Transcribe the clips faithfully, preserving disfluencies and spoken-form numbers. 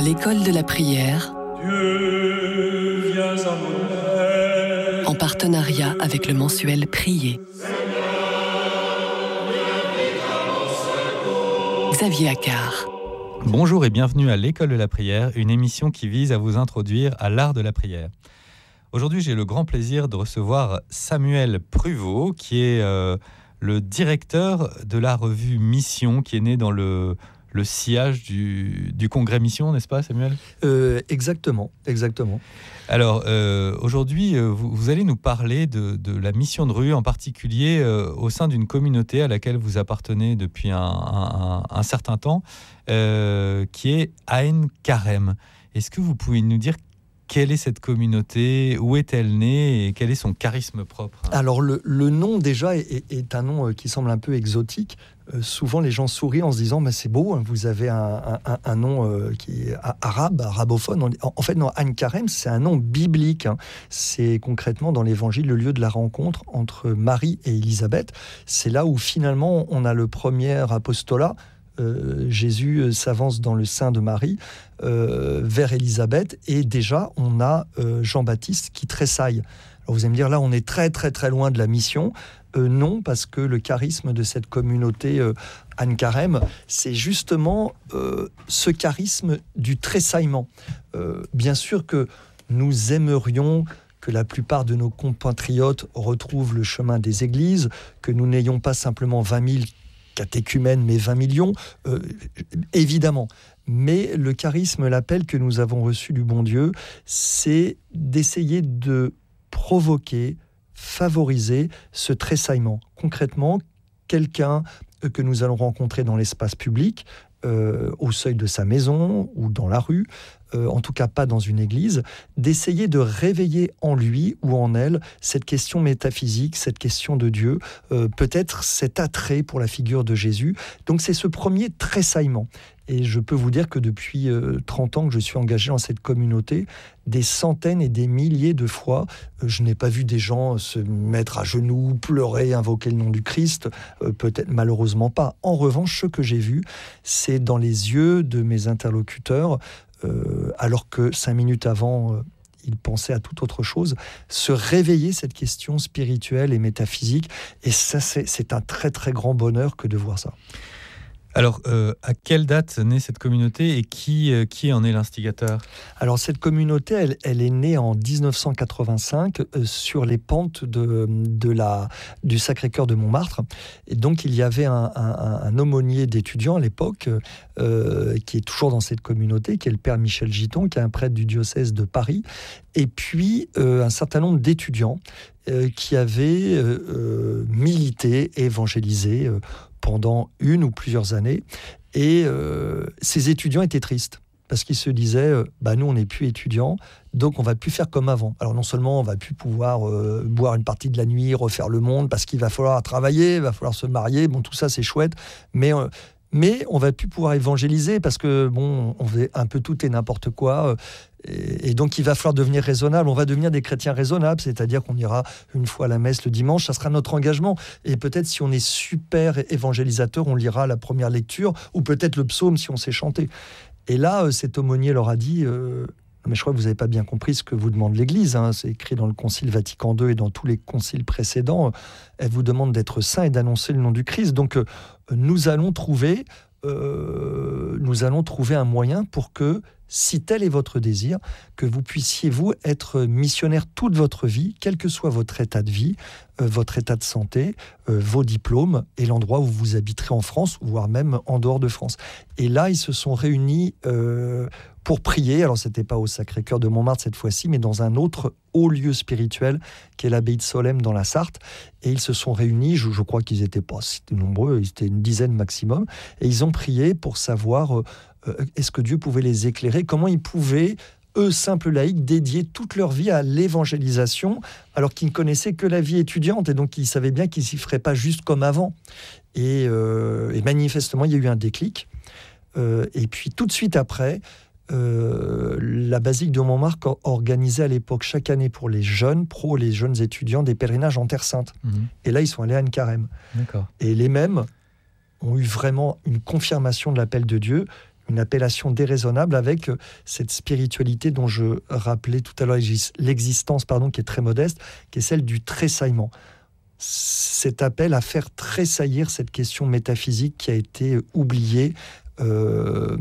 l'école de la prière, Dieu, viens à mon aide. en partenariat avec le mensuel Prier. Xavier Accard. Bonjour et bienvenue à l'école de la prière, une émission qui vise à vous introduire à l'art de la prière. Aujourd'hui, j'ai le grand plaisir de recevoir Samuel Pruvot, qui est euh, le directeur de la revue Mission, qui est né dans le, le sillage du, du congrès Mission, n'est-ce pas, Samuel ? euh, Exactement, exactement. Alors, euh, aujourd'hui, euh, vous, vous allez nous parler de, de la mission de rue, en particulier euh, au sein d'une communauté à laquelle vous appartenez depuis un, un, un certain temps, euh, qui est Ain Karem. Est-ce que vous pouvez nous dire quelle est cette communauté, où est-elle née et quel est son charisme propre ? Alors le, le nom déjà est, est un nom qui semble un peu exotique. Euh, souvent les gens sourient en se disant bah, c'est beau, hein, vous avez un, un, un nom euh, qui est arabe, arabophone. En, en fait non, Ain Karem c'est un nom biblique. Hein. C'est concrètement dans l'évangile le lieu de la rencontre entre Marie et Élisabeth. C'est là où finalement on a le premier apostolat. Euh, Jésus s'avance dans le sein de Marie euh, vers Élisabeth et déjà on a euh, Jean-Baptiste qui tressaille. Alors vous allez me dire là on est très très très loin de la mission. Euh, non, parce que le charisme de cette communauté euh, Ain Karem, c'est justement euh, ce charisme du tressaillement. Euh, bien sûr que nous aimerions que la plupart de nos compatriotes retrouvent le chemin des églises, que nous n'ayons pas simplement vingt mille catéchumènes, mais vingt millions, euh, évidemment. Mais le charisme, l'appel que nous avons reçu du bon Dieu, c'est d'essayer de provoquer, favoriser ce tressaillement. Concrètement, quelqu'un que nous allons rencontrer dans l'espace public, euh, au seuil de sa maison ou dans la rue, euh, en tout cas pas dans une église, d'essayer de réveiller en lui ou en elle cette question métaphysique, cette question de Dieu, euh, peut-être cet attrait pour la figure de Jésus. Donc c'est ce premier tressaillement. Et je peux vous dire que depuis euh, trente ans que je suis engagé dans cette communauté, des centaines et des milliers de fois, euh, je n'ai pas vu des gens se mettre à genoux, pleurer, invoquer le nom du Christ, euh, peut-être malheureusement pas. En revanche, ce que j'ai vu, c'est dans les yeux de mes interlocuteurs, euh, alors que cinq minutes avant, euh, ils pensaient à toute autre chose, se réveiller cette question spirituelle et métaphysique. Et ça, c'est, c'est un très très grand bonheur que de voir ça. Alors, euh, à quelle date naît cette communauté et qui, euh, qui en est l'instigateur ? Alors, cette communauté, elle, elle est née en dix-neuf cent quatre-vingt-cinq euh, sur les pentes de, de la, du Sacré-Cœur de Montmartre. Et donc, il y avait un, un, un aumônier d'étudiants à l'époque euh, qui est toujours dans cette communauté, qui est le père Michel Giton, qui est un prêtre du diocèse de Paris. Et puis, euh, un certain nombre d'étudiants euh, qui avaient euh, euh, milité, évangélisé euh, pendant une ou plusieurs années. Et euh, ces étudiants étaient tristes parce qu'ils se disaient euh, bah, nous, on n'est plus étudiants, donc on ne va plus faire comme avant. Alors non seulement on ne va plus pouvoir euh, boire une partie de la nuit, refaire le monde, parce qu'il va falloir travailler, il va falloir se marier, bon, tout ça, c'est chouette, mais... Euh, Mais on va plus pouvoir évangéliser parce que bon, on fait un peu tout et n'importe quoi. Et donc, il va falloir devenir raisonnable. On va devenir des chrétiens raisonnables, c'est-à-dire qu'on ira une fois à la messe le dimanche, ça sera notre engagement. Et peut-être, si on est super évangélisateur, on lira la première lecture, ou peut-être le psaume si on sait chanter. Et là, cet aumônier leur a dit... Euh, mais je crois que vous n'avez pas bien compris ce que vous demande l'Église. Hein. C'est écrit dans le Concile Vatican deux et dans tous les conciles précédents. Elle vous demande d'être saint et d'annoncer le nom du Christ. Donc, euh, nous allons trouver, euh, nous allons trouver un moyen pour que, si tel est votre désir, que vous puissiez, vous, être missionnaire toute votre vie, quel que soit votre état de vie, euh, votre état de santé, euh, vos diplômes et l'endroit où vous habiterez en France, voire même en dehors de France. Et là, ils se sont réunis... Euh, pour prier. Alors, c'était pas au Sacré-Cœur de Montmartre cette fois-ci, mais dans un autre haut lieu spirituel, qui est l'abbaye de Solesmes dans la Sarthe. Et ils se sont réunis, je, je crois qu'ils étaient pas si nombreux, ils étaient une dizaine maximum, et ils ont prié pour savoir euh, est-ce que Dieu pouvait les éclairer, comment ils pouvaient, eux, simples laïcs, dédier toute leur vie à l'évangélisation, alors qu'ils ne connaissaient que la vie étudiante, et donc ils savaient bien qu'ils ne s'y feraient pas juste comme avant. Et, euh, et manifestement, il y a eu un déclic. Euh, et puis, tout de suite après, Euh, la basilique de Montmartre organisait à l'époque chaque année pour les jeunes pros, les jeunes étudiants, des pèlerinages en Terre Sainte. Mmh. Et là, ils sont allés à Ain Karem. D'accord. Et les mêmes ont eu vraiment une confirmation de l'appel de Dieu, une appellation déraisonnable avec cette spiritualité dont je rappelais tout à l'heure l'existence, pardon, qui est très modeste, qui est celle du tressaillement. Cet appel à faire tressaillir cette question métaphysique qui a été oubliée euh,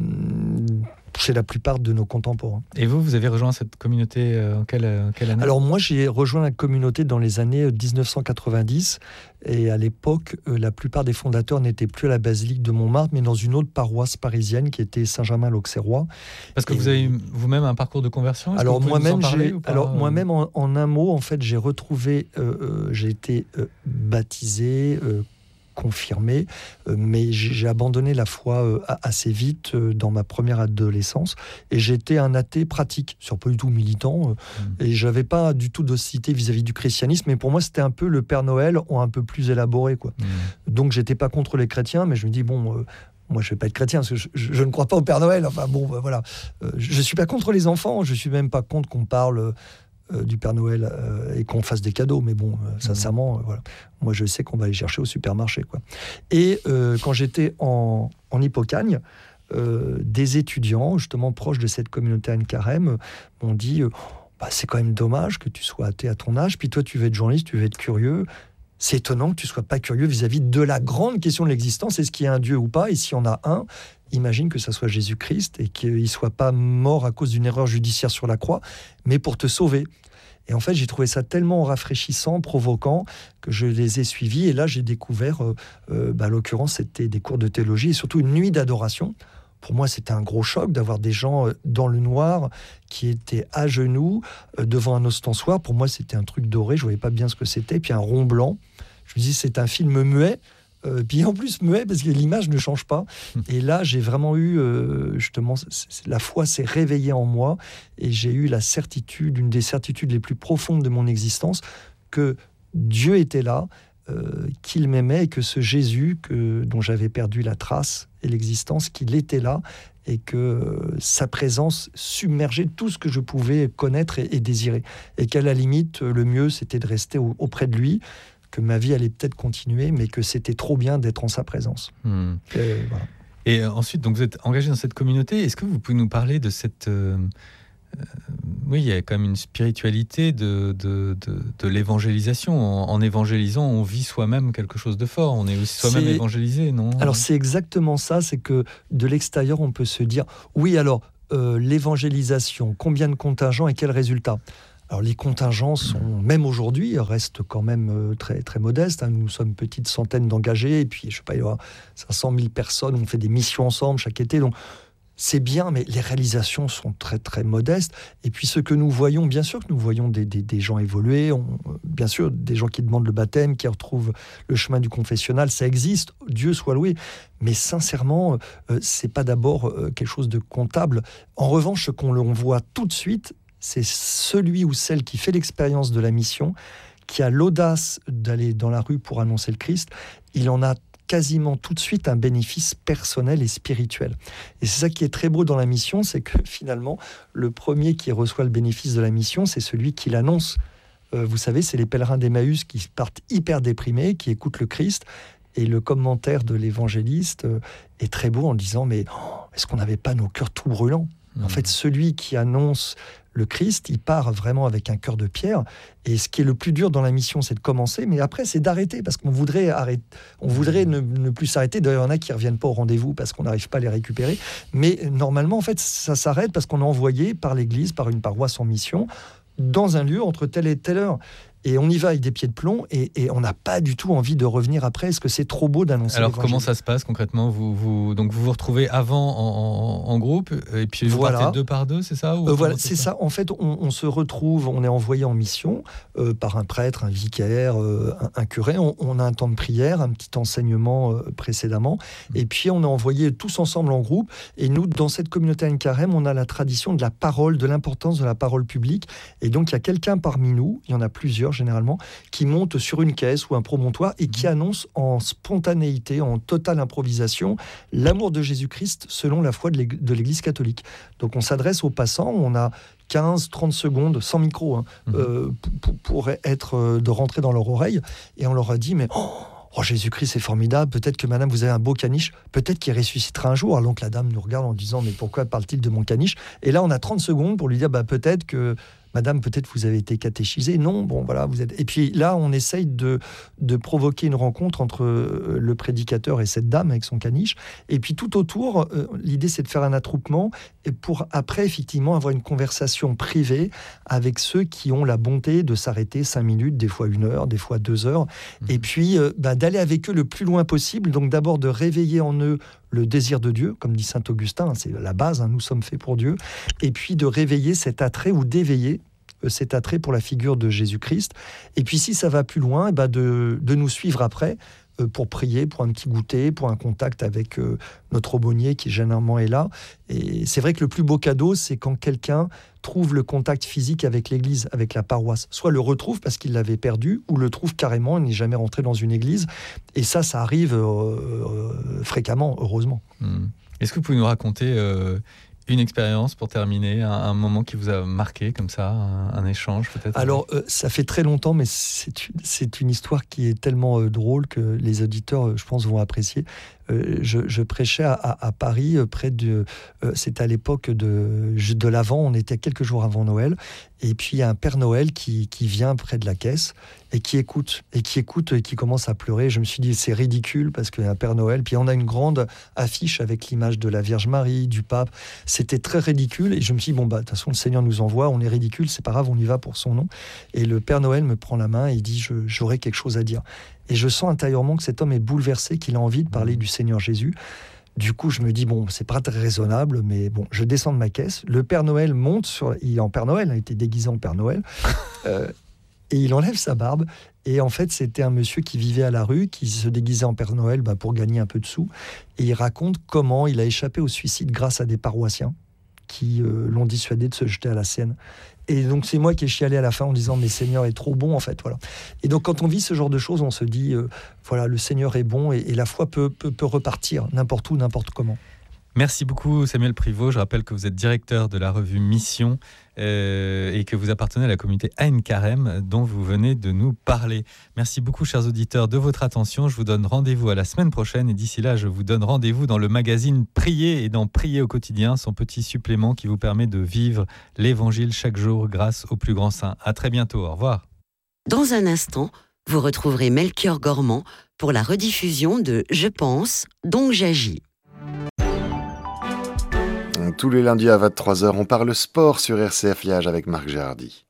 chez la plupart de nos contemporains. Et vous, vous avez rejoint cette communauté euh, en quelle, euh, quelle année ? Alors moi, j'ai rejoint la communauté dans les années dix-neuf cent quatre-vingt-dix, et à l'époque, euh, la plupart des fondateurs n'étaient plus à la basilique de Montmartre, mais dans une autre paroisse parisienne qui était Saint-Germain-l'Auxerrois. Parce que et... vous avez eu vous-même un parcours de conversion ? Est-ce Alors moi-même, j'ai, alors euh... moi-même en, en un mot, en fait, j'ai retrouvé, euh, euh, j'ai été euh, baptisé, euh, confirmé, euh, mais j'ai, j'ai abandonné la foi euh, assez vite euh, dans ma première adolescence, et j'étais un athée pratique, c'est pas du tout militant, euh, mmh. et j'avais pas du tout d'hostilité vis-à-vis du christianisme, mais pour moi c'était un peu le Père Noël en un peu plus élaboré, quoi. Mmh. Donc j'étais pas contre les chrétiens, mais je me dis bon. Euh, Moi, je ne vais pas être chrétien parce que je, je, je ne crois pas au Père Noël. Enfin bon, ben, voilà. Euh, je ne suis pas contre les enfants. Je ne suis même pas contre qu'on parle euh, du Père Noël euh, et qu'on fasse des cadeaux. Mais bon, euh, sincèrement, euh, voilà. Moi, je sais qu'on va les chercher au supermarché, quoi. Et euh, quand j'étais en, en Hippocagne, euh, des étudiants, justement proches de cette communauté Anne Carême, m'ont dit euh, bah, c'est quand même dommage que tu sois athée à ton âge. Puis toi, tu veux être journaliste, tu veux être curieux. C'est étonnant que tu ne sois pas curieux vis-à-vis de la grande question de l'existence. Est-ce qu'il y a un Dieu ou pas ? Et s'il y en a un, imagine que ça soit Jésus-Christ et qu'il ne soit pas mort à cause d'une erreur judiciaire sur la croix, mais pour te sauver. Et en fait, j'ai trouvé ça tellement rafraîchissant, provoquant, que je les ai suivis. Et là, j'ai découvert, euh, euh, bah, en l'occurrence, c'était des cours de théologie et surtout une nuit d'adoration. Pour moi, c'était un gros choc d'avoir des gens dans le noir qui étaient à genoux devant un ostensoir. Pour moi, c'était un truc doré. Je ne voyais pas bien ce que c'était. Puis un rond blanc. Je me dis, c'est un film muet. Euh, puis en plus, muet, parce que l'image ne change pas. Et là, j'ai vraiment eu, euh, justement, c'est, c'est, la foi s'est réveillée en moi. Et j'ai eu la certitude, une des certitudes les plus profondes de mon existence, que Dieu était là, Euh, qu'il m'aimait et que ce Jésus que, dont j'avais perdu la trace et l'existence, qu'il était là et que euh, sa présence submergeait tout ce que je pouvais connaître et, et désirer. Et qu'à la limite, le mieux, c'était de rester au, auprès de lui, que ma vie allait peut-être continuer, mais que c'était trop bien d'être en sa présence. Mmh. Et, voilà. Et ensuite, donc, vous êtes engagé dans cette communauté. Est-ce que vous pouvez nous parler de cette... Euh... Euh, oui, il y a quand même une spiritualité de, de, de, de l'évangélisation. En, en évangélisant, on vit soi-même quelque chose de fort. On est aussi soi-même c'est... évangélisé, non ? Alors, c'est exactement ça. C'est que de l'extérieur, on peut se dire, oui, alors, euh, l'évangélisation, combien de contingents et quels résultats ? Alors, les contingents sont, même aujourd'hui, restent quand même euh, très, très modestes. Hein. Nous sommes une petite centaine d'engagés. Et puis, je ne sais pas, il y aura cinq cent mille personnes. On fait des missions ensemble chaque été. Donc, c'est bien, mais les réalisations sont très, très modestes. Et puis, ce que nous voyons, bien sûr que nous voyons des, des, des gens évoluer, on, bien sûr, des gens qui demandent le baptême, qui retrouvent le chemin du confessionnal, ça existe, Dieu soit loué. Mais sincèrement, euh, c'est pas d'abord euh, quelque chose de comptable. En revanche, ce qu'on l'on voit tout de suite, c'est celui ou celle qui fait l'expérience de la mission, qui a l'audace d'aller dans la rue pour annoncer le Christ. Il en a quasiment tout de suite un bénéfice personnel et spirituel. Et c'est ça qui est très beau dans la mission, c'est que finalement, le premier qui reçoit le bénéfice de la mission, c'est celui qui l'annonce. Euh, vous savez, c'est les pèlerins d'Emmaüs qui partent hyper déprimés, qui écoutent le Christ, et le commentaire de l'évangéliste euh, est très beau en disant « Mais oh, est-ce qu'on n'avait pas nos cœurs tout brûlants ?» mmh. En fait, celui qui annonce le Christ, il part vraiment avec un cœur de pierre. Et ce qui est le plus dur dans la mission, c'est de commencer, mais après, c'est d'arrêter, parce qu'on voudrait, arrêter, on voudrait ne, ne plus s'arrêter. D'ailleurs, il y en a qui ne reviennent pas au rendez-vous parce qu'on n'arrive pas à les récupérer. Mais normalement, en fait, ça s'arrête parce qu'on est envoyé par l'Église, par une paroisse en mission, dans un lieu entre telle et telle heure. Et on y va avec des pieds de plomb et, et on n'a pas du tout envie de revenir après. Est-ce que c'est trop beau d'annoncer Alors, l'évangile ? Comment ça se passe concrètement ? vous, vous, Donc, vous vous retrouvez avant en, en, en groupe et puis vous voilà. partez deux par deux, c'est ça ou euh, Voilà, c'est ça. En fait, on, on se retrouve, on est envoyé en mission euh, par un prêtre, un vicaire, euh, un, un curé. On, on a un temps de prière, un petit enseignement euh, précédemment. Mmh. Et puis, on est envoyé tous ensemble en groupe. Et nous, dans cette communauté Anne Carême, on a la tradition de la parole, de l'importance de la parole publique. Et donc, il y a quelqu'un parmi nous, il y en a plusieurs généralement, qui monte sur une caisse ou un promontoire et qui annonce en spontanéité, en totale improvisation, l'amour de Jésus-Christ selon la foi de l'Église catholique. Donc on s'adresse aux passants, on a quinze trente secondes, sans micro, hein, mmh. euh, pour, pour être, de rentrer dans leur oreille, et on leur a dit, mais... Oh, « Oh, Jésus-Christ, c'est formidable, peut-être que madame, vous avez un beau caniche, peut-être qu'il ressuscitera un jour. » Alors donc la dame nous regarde en disant « Mais pourquoi parle-t-il de mon caniche ?» Et là, on a trente secondes pour lui dire bah, « Peut-être que... » Madame, peut-être vous avez été catéchisée. Non, bon, voilà, vous êtes... Et puis là, on essaye de, de provoquer une rencontre entre le prédicateur et cette dame avec son caniche. Et puis tout autour, euh, l'idée, c'est de faire un attroupement et pour après, effectivement, avoir une conversation privée avec ceux qui ont la bonté de s'arrêter cinq minutes, des fois une heure, des fois deux heures. Mmh. Et puis, euh, bah, d'aller avec eux le plus loin possible. Donc d'abord, de réveiller en eux le désir de Dieu, comme dit saint Augustin, c'est la base, hein, nous sommes faits pour Dieu, et puis de réveiller cet attrait ou d'éveiller euh, cet attrait pour la figure de Jésus-Christ. Et puis si ça va plus loin, et ben de, de nous suivre après euh, pour prier, pour un petit goûter, pour un contact avec euh, notre aumônier qui généralement est là. Et c'est vrai que le plus beau cadeau, c'est quand quelqu'un trouve le contact physique avec l'église, avec la paroisse. Soit le retrouve parce qu'il l'avait perdu, ou le trouve carrément, il n'est jamais rentré dans une église. Et ça, ça arrive euh, euh, fréquemment, heureusement. Mmh. Est-ce que vous pouvez nous raconter euh, une expérience pour terminer, un, un moment qui vous a marqué comme ça, un, un échange peut-être? Alors, euh, ça fait très longtemps, mais c'est une, c'est une histoire qui est tellement euh, drôle que les auditeurs, euh, je pense, vont apprécier. Euh, je, je prêchais à, à, à Paris, euh, près de... Euh, c'était à l'époque de, de l'Avent, on était quelques jours avant Noël, et puis il y a un Père Noël qui, qui vient près de la caisse, et qui écoute, et qui écoute, et qui commence à pleurer. Je me suis dit, c'est ridicule, parce qu'il y a un Père Noël, puis on a une grande affiche avec l'image de la Vierge Marie, du pape. C'était très ridicule, et je me suis dit, bon, bah, de toute façon, le Seigneur nous envoie, on est ridicule, c'est pas grave, on y va pour son nom. Et le Père Noël me prend la main, et il dit, je, j'aurai quelque chose à dire. Et je sens intérieurement que cet homme est bouleversé, qu'il a envie de parler du Seigneur Jésus. Du coup, je me dis, bon, c'est pas très raisonnable, mais bon, je descends de ma caisse. Le Père Noël monte sur... Il est en Père Noël, il était déguisé en Père Noël. euh, et il enlève sa barbe. Et en fait, c'était un monsieur qui vivait à la rue, qui se déguisait en Père Noël bah, pour gagner un peu de sous. Et il raconte comment il a échappé au suicide grâce à des paroissiens qui euh, l'ont dissuadé de se jeter à la Seine. Et donc, c'est moi qui ai chialé à la fin en disant « Mais Seigneur est trop bon, en fait. » Voilà. Et donc, quand on vit ce genre de choses, on se dit euh, « Voilà, le Seigneur est bon et, et la foi peut, peut, peut repartir n'importe où, n'importe comment. » Merci beaucoup Samuel Privot. Je rappelle que vous êtes directeur de la revue Mission euh, et que vous appartenez à la communauté Ain Carême dont vous venez de nous parler. Merci beaucoup chers auditeurs de votre attention. Je vous donne rendez-vous à la semaine prochaine et d'ici là je vous donne rendez-vous dans le magazine Prier et dans Prier au quotidien, son petit supplément qui vous permet de vivre l'évangile chaque jour grâce au plus grand saint. À très bientôt, au revoir. Dans un instant, vous retrouverez Melchior Gormand pour la rediffusion de Je pense, donc j'agis. Tous les lundis à vingt-trois heures, on parle sport sur R C F Liège avec Marc Gérardy.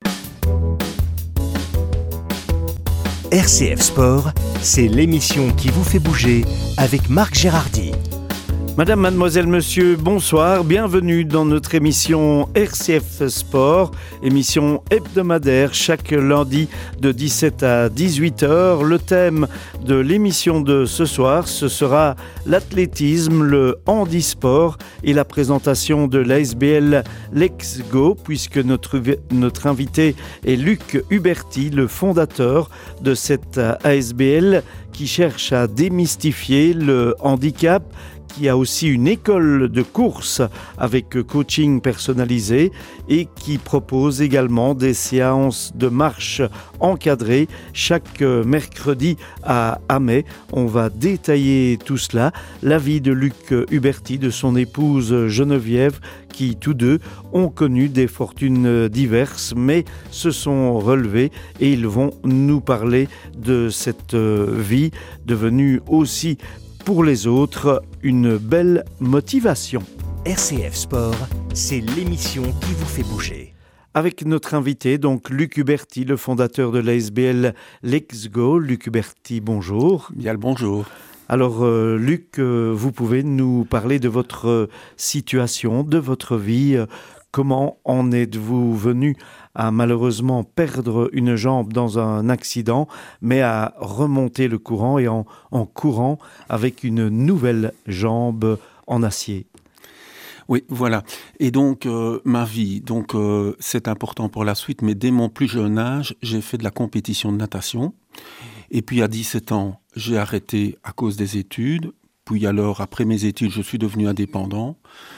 R C F Sport, c'est l'émission qui vous fait bouger avec Marc Gérardy. Madame, mademoiselle, monsieur, bonsoir, bienvenue dans notre émission R C F Sport, émission hebdomadaire chaque lundi de dix-sept à dix-huit heures. Le thème de l'émission de ce soir, ce sera l'athlétisme, le handisport et la présentation de l'A S B L Let's Go, puisque notre, notre invité est Luc Huberti, le fondateur de cette A S B L qui cherche à démystifier le handicap, qui a aussi une école de course avec coaching personnalisé et qui propose également des séances de marche encadrées chaque mercredi à Amay. On va détailler tout cela, la vie de Luc Huberti, de son épouse Geneviève, qui tous deux ont connu des fortunes diverses mais se sont relevés et ils vont nous parler de cette vie devenue aussi pour les autres, une belle motivation. R C F Sport, c'est l'émission qui vous fait bouger. Avec notre invité, donc Luc Huberti, le fondateur de l'A S B L Let's Go. Luc Huberti, bonjour. Bien le bonjour. Alors euh, Luc, euh, vous pouvez nous parler de votre situation, de votre vie. Comment en êtes-vous venu à malheureusement perdre une jambe dans un accident, mais à remonter le courant et en, en courant avec une nouvelle jambe en acier? Oui, voilà. Et donc, euh, ma vie, donc euh, c'est important pour la suite, mais dès mon plus jeune âge, j'ai fait de la compétition de natation. Et puis, à dix-sept ans, j'ai arrêté à cause des études. Puis alors, après mes études, je suis devenu indépendant.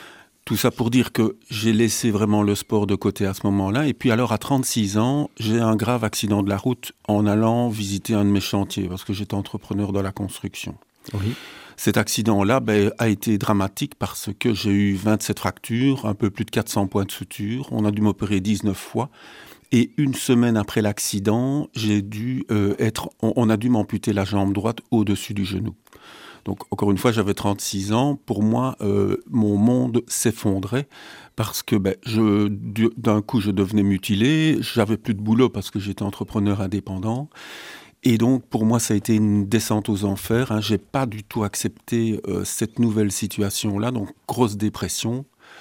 Tout ça pour dire que j'ai laissé vraiment le sport de côté à ce moment-là. Et puis alors, à trente-six ans, j'ai un grave accident de la route en allant visiter un de mes chantiers, parce que j'étais entrepreneur dans la construction. Oui. Cet accident-là ben, a été dramatique parce que j'ai eu vingt-sept fractures, un peu plus de quatre cents points de suture. On a dû m'opérer dix-neuf fois. Et une semaine après l'accident, j'ai dû euh, être, on, on a dû m'amputer la jambe droite au-dessus du genou. Donc, encore une fois, j'avais trente-six ans. Pour moi, euh, mon monde s'effondrait parce que ben, je, d'un coup, je devenais mutilé. J'avais plus de boulot parce que j'étais entrepreneur indépendant. Et donc, pour moi, ça a été une descente aux enfers. Hein. Je n'ai pas du tout accepté euh, cette nouvelle situation-là. Donc, grosse dépression,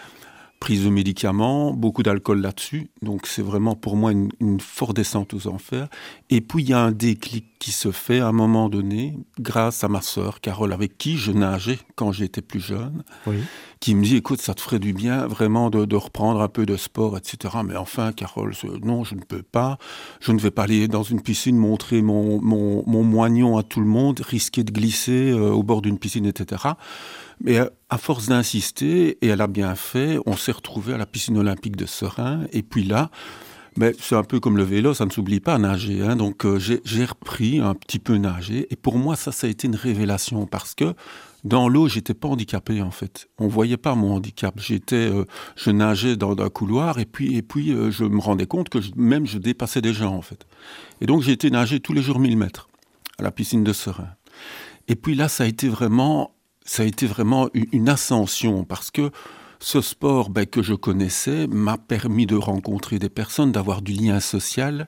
prise de médicaments, beaucoup d'alcool là-dessus. Donc, c'est vraiment pour moi une, une forte descente aux enfers. Et puis, il y a un déclic qui se fait à un moment donné, grâce à ma sœur Carole, avec qui je nageais quand j'étais plus jeune, oui. qui me dit, écoute, ça te ferait du bien vraiment de, de reprendre un peu de sport, et cetera. Mais enfin, Carole, non, je ne peux pas. Je ne vais pas aller dans une piscine montrer mon, mon, mon moignon à tout le monde, risquer de glisser euh, au bord d'une piscine, et cetera. Mais à force d'insister, et elle a bien fait, on s'est retrouvés à la piscine olympique de Serein. Et puis là, ben, c'est un peu comme le vélo, ça ne s'oublie pas à nager. Hein. Donc euh, j'ai, j'ai repris un petit peu nager. Et pour moi, ça, ça a été une révélation parce que dans l'eau, j'étais pas handicapé en fait. On voyait pas mon handicap. J'étais, euh, je nageais dans un couloir et puis, et puis euh, je me rendais compte que je, même je dépassais des gens en fait. Et donc j'ai été nager tous les jours mille mètres à la piscine de Serein. Et puis là, ça a été vraiment... Ça a été vraiment une ascension parce que ce sport ben, que je connaissais m'a permis de rencontrer des personnes, d'avoir du lien social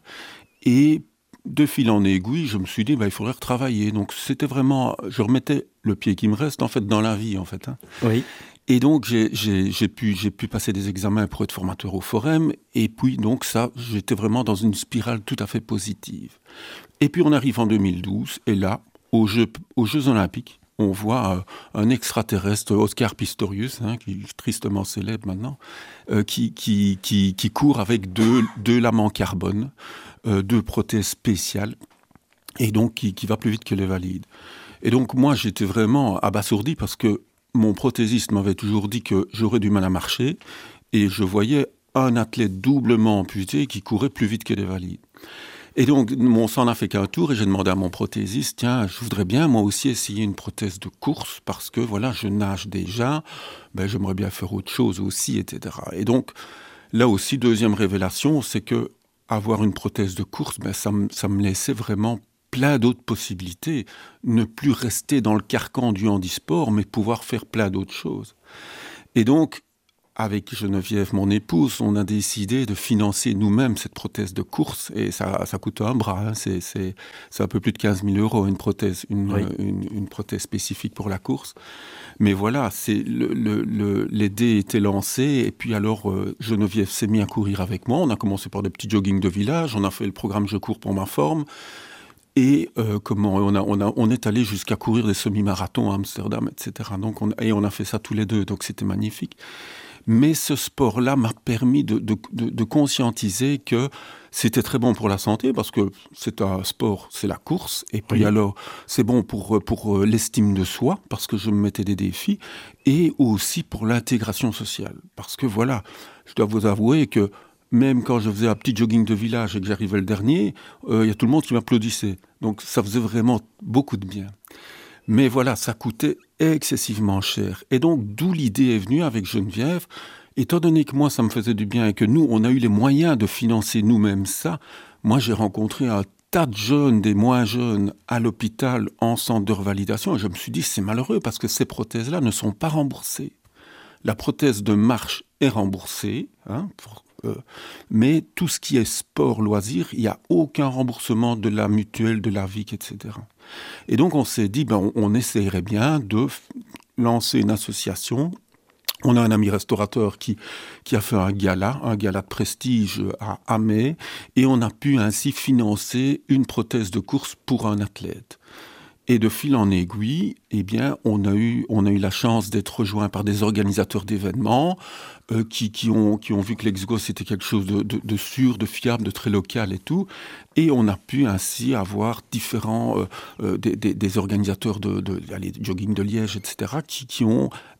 et de fil en aiguille, je me suis dit ben, il faudrait retravailler. Donc c'était vraiment, je remettais le pied qui me reste en fait dans la vie en fait. Hein. Oui. Et donc j'ai, j'ai, j'ai, pu, j'ai pu passer des examens pour être formateur au Forum et puis donc ça, j'étais vraiment dans une spirale tout à fait positive. Et puis on arrive en deux mille douze et là, aux Jeux, aux Jeux Olympiques, on voit euh, un extraterrestre, Oscar Pistorius, hein, qui est tristement célèbre maintenant, euh, qui, qui, qui, qui court avec deux, deux lames en carbone, euh, deux prothèses spéciales, et donc qui, qui va plus vite que les valides. Et donc moi, j'étais vraiment abasourdi parce que mon prothésiste m'avait toujours dit que j'aurais du mal à marcher, et je voyais un athlète doublement amputé qui courait plus vite que les valides. Et donc, on s'en a fait qu'un tour et j'ai demandé à mon prothésiste, tiens, je voudrais bien moi aussi essayer une prothèse de course parce que voilà, je nage déjà, ben, j'aimerais bien faire autre chose aussi, et cetera. Et donc, là aussi, deuxième révélation, c'est que avoir une prothèse de course, ben, ça, me, ça me laissait vraiment plein d'autres possibilités. Ne plus rester dans le carcan du handisport, mais pouvoir faire plein d'autres choses. Et donc, avec Geneviève, mon épouse, on a décidé de financer nous-mêmes cette prothèse de course. Et ça, ça coûte un bras. Hein. C'est, c'est, c'est un peu plus de quinze mille euros, une prothèse, une, oui. une, une prothèse spécifique pour la course. Mais voilà, c'est le, le, le, les dés étaient lancés. Et puis alors, euh, Geneviève s'est mise à courir avec moi. On a commencé par des petits joggings de village. On a fait le programme Je cours pour ma forme. Et euh, comment on, a, on, a, on est allé jusqu'à courir des semi-marathons à Amsterdam, et cetera. Donc on, et on a fait ça tous les deux. Donc c'était magnifique. Mais ce sport-là m'a permis de, de, de, de conscientiser que c'était très bon pour la santé, parce que c'est un sport, c'est la course. Et puis oui. alors, c'est bon pour, pour l'estime de soi, parce que je me mettais des défis, et aussi pour l'intégration sociale. Parce que voilà, je dois vous avouer que même quand je faisais un petit jogging de village et que j'arrivais le dernier, il euh, y a tout le monde qui m'applaudissait. Donc ça faisait vraiment beaucoup de bien. Mais voilà, ça coûtait excessivement cher. Et donc, d'où l'idée est venue avec Geneviève. Étant donné que moi, ça me faisait du bien et que nous, on a eu les moyens de financer nous-mêmes ça, moi, j'ai rencontré un tas de jeunes, des moins jeunes, à l'hôpital, en centre de revalidation. Et je me suis dit, c'est malheureux parce que ces prothèses-là ne sont pas remboursées. La prothèse de marche est remboursée, hein, pour Euh, mais tout ce qui est sport, loisir, il n'y a aucun remboursement de la mutuelle, de la V I C, et cetera. Et donc on s'est dit, ben, on, on essayerait bien de f- lancer une association. On a un ami restaurateur qui, qui a fait un gala, un gala de prestige à Amé, et on a pu ainsi financer une prothèse de course pour un athlète. Et de fil en aiguille, eh bien, on a eu, on a eu la chance d'être rejoint par des organisateurs d'événements euh, qui, qui, ont, qui ont vu que l'Exgo, c'était quelque chose de, de, de sûr, de fiable, de très local et tout. Et on a pu ainsi avoir différents, euh, euh, des, des, des organisateurs de, de allez, jogging de Liège, et cetera, qui, qui ont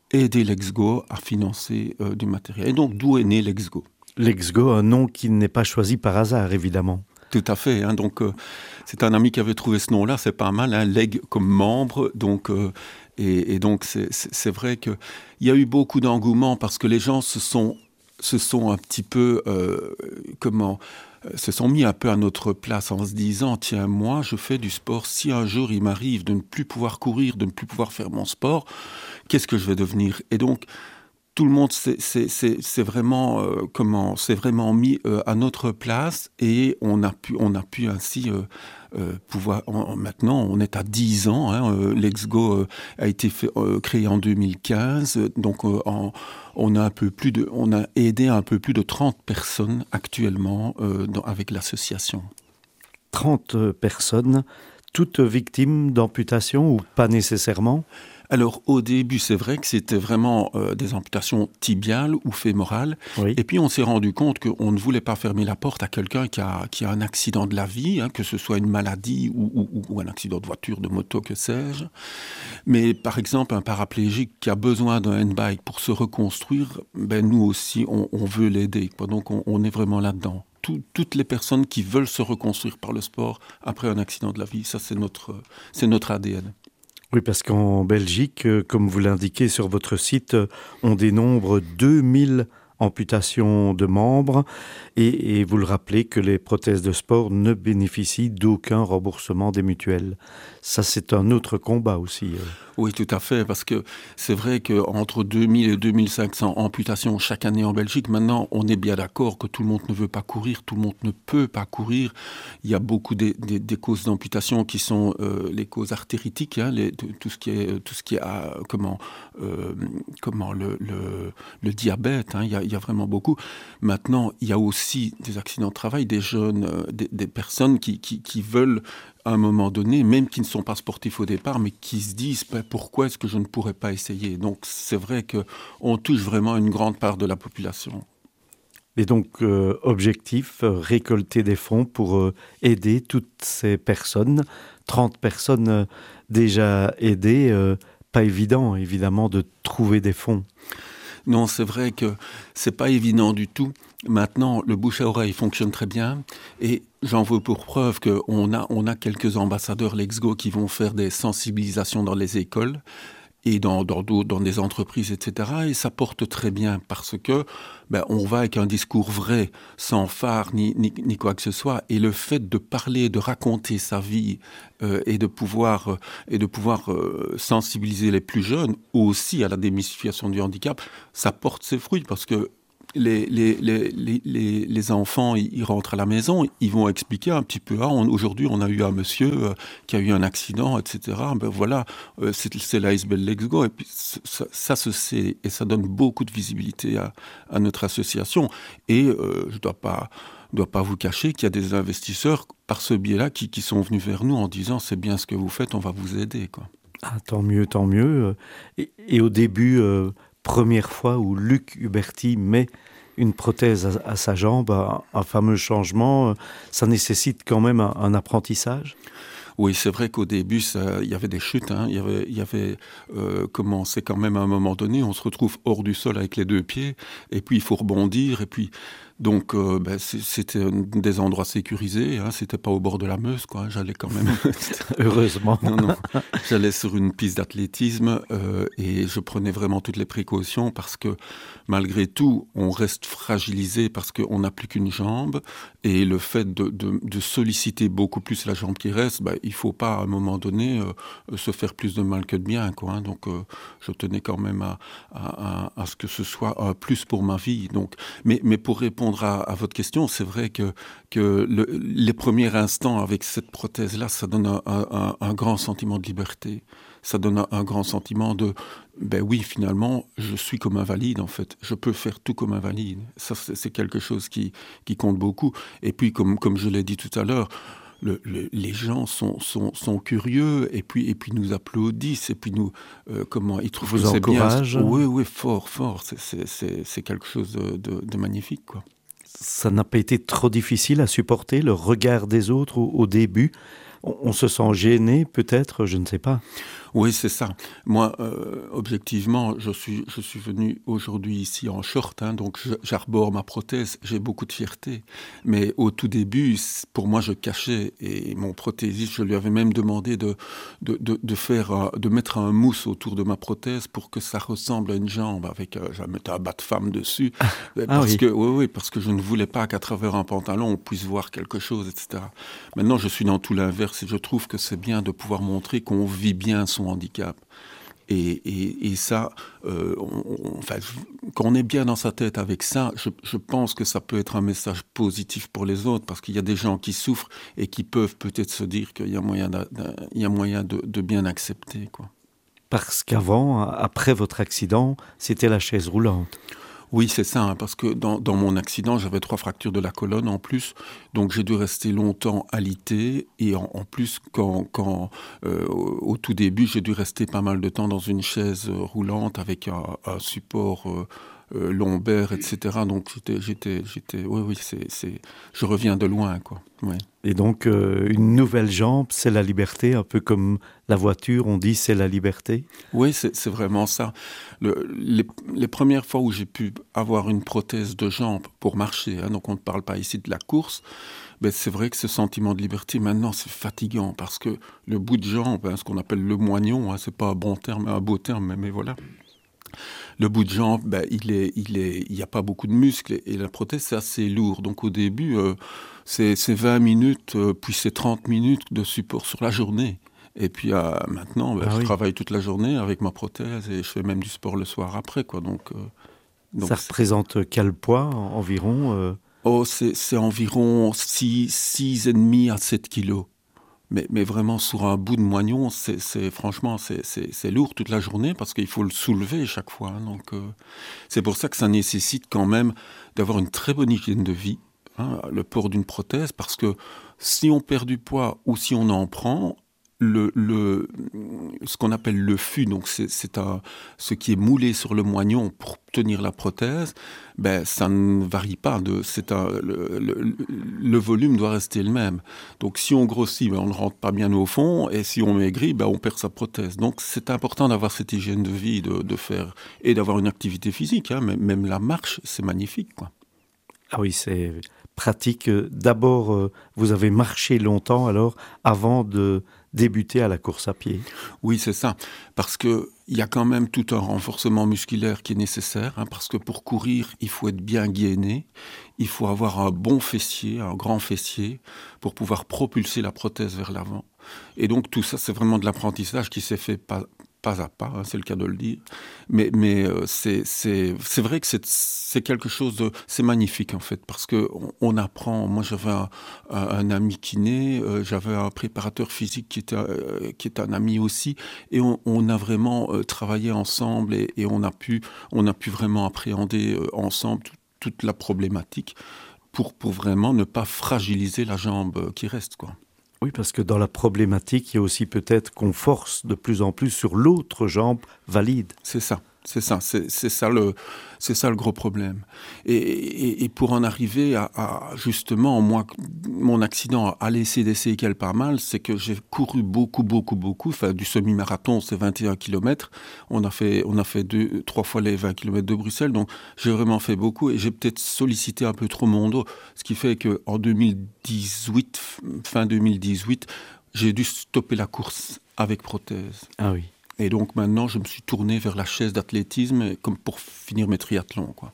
aider l'Exgo à financer euh, du matériel. Et donc, d'où est né l'Exgo ? L'Exgo, un nom qui n'est pas choisi par hasard, évidemment. Tout à fait. Hein, donc, euh, c'est un ami qui avait trouvé ce nom-là. C'est pas mal, hein, Leg comme membre. Donc, euh, et, et donc, c'est, c'est, c'est vrai qu'il y a eu beaucoup d'engouement parce que les gens se sont, se sont un petit peu, euh, comment, euh, se sont mis un peu à notre place en se disant, tiens, moi, je fais du sport. Si un jour il m'arrive de ne plus pouvoir courir, de ne plus pouvoir faire mon sport, qu'est-ce que je vais devenir ? Et donc, tout le monde s'est, s'est, s'est, s'est vraiment, euh, comment, s'est vraiment mis euh, à notre place et on a pu, on a pu ainsi euh, euh, pouvoir. En, maintenant, on est à dix ans. Hein, euh, L'Exgo euh, a été fait, euh, créé en deux mille quinze, donc euh, en, on a un peu plus de, on a aidé un peu plus de trente personnes actuellement euh, dans, avec l'association. trente personnes, toutes victimes d'amputation ou pas nécessairement ? Alors, au début, c'est vrai que c'était vraiment euh, des amputations tibiales ou fémorales. Oui. Et puis, on s'est rendu compte qu'on ne voulait pas fermer la porte à quelqu'un qui a, qui a un accident de la vie, hein, que ce soit une maladie ou, ou, ou un accident de voiture, de moto, que sais-je. Mais, par exemple, un paraplégique qui a besoin d'un handbike pour se reconstruire, ben, nous aussi, on, on veut l'aider, quoi. Donc, on, on est vraiment là-dedans. Tout, toutes les personnes qui veulent se reconstruire par le sport après un accident de la vie, ça, c'est notre, c'est notre A D N. Oui, parce qu'en Belgique, comme vous l'indiquez sur votre site, on dénombre deux mille amputations de membres et, et vous le rappelez que les prothèses de sport ne bénéficient d'aucun remboursement des mutuelles. Ça, c'est un autre combat aussi. Oui, tout à fait, parce que c'est vrai qu'entre deux mille et deux mille cinq cents amputations chaque année en Belgique, maintenant, on est bien d'accord que tout le monde ne veut pas courir, tout le monde ne peut pas courir. Il y a beaucoup des, des, des causes d'amputation qui sont euh, les causes artéritiques, hein, les, tout ce qui est, tout ce qui est ah, comment, euh, comment le, le, le diabète, hein, il y a, il y a vraiment beaucoup. Maintenant, il y a aussi des accidents de travail, des jeunes, euh, des, des personnes qui, qui, qui veulent à un moment donné, même qui ne sont pas sportifs au départ, mais qui se disent ben, pourquoi est-ce que je ne pourrais pas essayer ? Donc c'est vrai qu'on touche vraiment une grande part de la population. Et donc, euh, objectif, euh, récolter des fonds pour euh, aider toutes ces personnes. trente personnes euh, déjà aidées, euh, pas évident évidemment de trouver des fonds. Non, c'est vrai que c'est pas évident du tout. Maintenant, le bouche à oreille fonctionne très bien et j'en veux pour preuve qu'on a, on a quelques ambassadeurs L'Exgo qui vont faire des sensibilisations dans les écoles et dans, dans, dans des entreprises, et cetera. Et ça porte très bien parce que ben, on va avec un discours vrai, sans phare ni, ni, ni quoi que ce soit. Et le fait de parler, de raconter sa vie euh, et de pouvoir, euh, et de pouvoir euh, sensibiliser les plus jeunes aussi à la démystification du handicap, ça porte ses fruits parce que Les, les, les, les, les enfants, ils rentrent à la maison, ils vont expliquer un petit peu. Ah, on, aujourd'hui, on a eu un monsieur euh, qui a eu un accident, et cetera. Ben voilà, euh, c'est, c'est l'A S B L L'Exgo. Et puis ça, ça se sait et ça donne beaucoup de visibilité à, à notre association. Et euh, je ne dois pas, dois pas vous cacher qu'il y a des investisseurs par ce biais-là qui, qui sont venus vers nous en disant c'est bien ce que vous faites, on va vous aider, quoi. Ah, tant mieux, tant mieux. Et, et au début, euh, première fois où Luc Huberti met une prothèse à, à sa jambe, un, un fameux changement, ça nécessite quand même un, un apprentissage ? Oui, c'est vrai qu'au début, ça, il y avait des chutes. Hein. Il y avait, il y avait euh, comment, c'est quand même à un moment donné, on se retrouve hors du sol avec les deux pieds, et puis il faut rebondir, et puis donc euh, ben, c'était des endroits sécurisés. Hein. C'était pas au bord de la Meuse, quoi. J'allais quand même. Heureusement. Non, non. J'allais sur une piste d'athlétisme euh, et je prenais vraiment toutes les précautions parce que malgré tout, on reste fragilisé parce qu'on n'a plus qu'une jambe et le fait de, de, de solliciter beaucoup plus la jambe qui reste, ben, il faut pas à un moment donné euh, se faire plus de mal que de bien, quoi. Hein. Donc euh, je tenais quand même à, à, à, à ce que ce soit un plus pour ma vie. Donc, mais, mais pour répondre À, à votre question, c'est vrai que, que le, les premiers instants avec cette prothèse-là, ça donne un, un, un grand sentiment de liberté. Ça donne un, un grand sentiment de, ben oui, finalement, je suis comme invalide, en fait. Je peux faire tout comme invalide. Ça, c'est, c'est quelque chose qui, qui compte beaucoup. Et puis, comme, comme je l'ai dit tout à l'heure, Le, le, les gens sont, sont, sont curieux et puis, et puis nous applaudissent et puis nous, euh, comment, ils trouvent Vous que c'est encourage. bien. Oui, oui, fort, fort. C'est, c'est, c'est, c'est quelque chose de, de, de magnifique, quoi. Ça n'a pas été trop difficile à supporter, le regard des autres au, au début ? On, on se sent gêné, peut-être, je ne sais pas. Oui, c'est ça. Moi, euh, objectivement, je suis, je suis venu aujourd'hui ici en short, hein, donc je, j'arbore ma prothèse, j'ai beaucoup de fierté. Mais au tout début, pour moi, je cachais, et mon prothésiste, je lui avais même demandé de, de, de, de, faire, un, de mettre un mousse autour de ma prothèse pour que ça ressemble à une jambe, avec, euh, je mettais un bas de femme dessus, ah, parce, oui. que, oui, oui, parce que je ne voulais pas qu'à travers un pantalon, on puisse voir quelque chose, et cetera. Maintenant, je suis dans tout l'inverse, et je trouve que c'est bien de pouvoir montrer qu'on vit bien son handicap. Et, et, et ça, euh, on, on, enfin, quand on est bien dans sa tête avec ça, je, je pense que ça peut être un message positif pour les autres, parce qu'il y a des gens qui souffrent et qui peuvent peut-être se dire qu'il y a moyen, de, de, il y a moyen de, de bien accepter, quoi. Parce qu'avant, après votre accident, c'était la chaise roulante. Oui, c'est ça, hein, parce que dans, dans mon accident, j'avais trois fractures de la colonne en plus, donc j'ai dû rester longtemps alité, et en, en plus, quand, quand euh, au, au tout début, j'ai dû rester pas mal de temps dans une chaise roulante avec un, un support euh, euh, lombaire, et cetera. Donc j'étais, j'étais, j'étais, oui, oui, c'est, c'est, je reviens de loin, quoi. Ouais. Et donc, euh, une nouvelle jambe, c'est la liberté, un peu comme la voiture, on dit c'est la liberté. Oui, c'est, c'est vraiment ça. Le, les, les premières fois où j'ai pu avoir une prothèse de jambe pour marcher, hein, donc on ne parle pas ici de la course, ben c'est vrai que ce sentiment de liberté, maintenant, c'est fatigant, parce que le bout de jambe, hein, ce qu'on appelle le moignon, hein, c'est pas un bon terme, un beau terme, mais, mais voilà. Le bout de jambe, ben, il est, il est, il n'y a pas beaucoup de muscles, et la prothèse, c'est assez lourd. Donc au début, euh, c'est, c'est vingt minutes, euh, puis c'est trente minutes de support sur la journée. Et puis euh, maintenant, ben, ah je oui. travaille toute la journée avec ma prothèse, et je fais même du sport le soir après, quoi. Donc, euh, donc ça représente quel poids environ euh... Oh, c'est, c'est environ six, six virgule cinq à sept kilos. Mais, mais vraiment, sur un bout de moignon, c'est, c'est, franchement, c'est, c'est, c'est lourd toute la journée, parce qu'il faut le soulever chaque fois. Hein, donc, euh, c'est pour ça que ça nécessite quand même d'avoir une très bonne hygiène de vie, hein, le port d'une prothèse, parce que si on perd du poids ou si on en prend, le, le, ce qu'on appelle le fût, donc c'est, c'est un, ce qui est moulé sur le moignon pour tenir la prothèse, ben, ça ne varie pas. De, c'est un, le, le, le volume doit rester le même. Donc si on grossit, ben, on ne rentre pas bien au fond, et si on maigrit, ben, on perd sa prothèse. Donc c'est important d'avoir cette hygiène de vie, de, de faire, et d'avoir une activité physique. Hein, même, même la marche, c'est magnifique, quoi. Ah oui, c'est pratique. D'abord, euh, vous avez marché longtemps, alors, avant de débuter à la course à pied. Oui, c'est ça. Parce qu'il y a quand même tout un renforcement musculaire qui est nécessaire. Hein, parce que pour courir, il faut être bien gainé. Il faut avoir un bon fessier, un grand fessier, pour pouvoir propulser la prothèse vers l'avant. Et donc, tout ça, c'est vraiment de l'apprentissage qui s'est fait pas, pas à pas, hein, c'est le cas de le dire. Mais, mais euh, c'est, c'est, c'est vrai que c'est, c'est quelque chose de... C'est magnifique, en fait, parce qu'on on apprend... Moi, j'avais un, un, un ami kiné, euh, j'avais un préparateur physique qui était, euh, qui est un ami aussi, et on, on a vraiment euh, travaillé ensemble, et, et on, a pu, on a pu vraiment appréhender euh, ensemble tout, toute la problématique pour, pour vraiment ne pas fragiliser la jambe qui reste, quoi. Oui, parce que dans la problématique, il y a aussi peut-être qu'on force de plus en plus sur l'autre jambe valide. C'est ça, c'est ça, c'est, c'est ça le, c'est ça le gros problème. Et, et, et pour en arriver à, à justement, moi, mon accident a laissé des séquelles pas mal, c'est que j'ai couru beaucoup, beaucoup, beaucoup. Enfin, du semi-marathon, c'est vingt et un kilomètres. On a fait, on a fait deux, trois fois les vingt kilomètres de Bruxelles, donc j'ai vraiment fait beaucoup et j'ai peut-être sollicité un peu trop mon dos, ce qui fait que en deux mille dix-huit, fin deux mille dix-huit, j'ai dû stopper la course avec prothèse. Ah oui. Et donc maintenant, je me suis tourné vers la chaise d'athlétisme comme pour finir mes triathlons, quoi.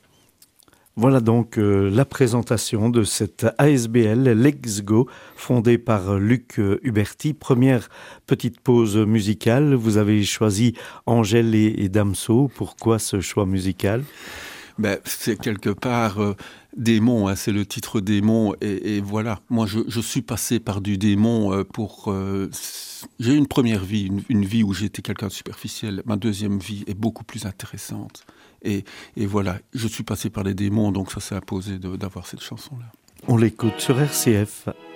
Voilà donc euh, la présentation de cette A S B L Let's Go, fondée par Luc Huberti. Première petite pause musicale. Vous avez choisi Angèle et, et Damso. Pourquoi ce choix musical ? Ben, c'est quelque part euh, démon, hein, c'est le titre démon, et, et voilà. Moi, je, je suis passé par du démon euh, pour. Euh, j'ai eu une première vie, une, une vie où j'étais quelqu'un de superficiel. Ma deuxième vie est beaucoup plus intéressante, et, et voilà. Je suis passé par les démons, donc ça s'est imposé de, d'avoir cette chanson-là. On l'écoute sur R C F.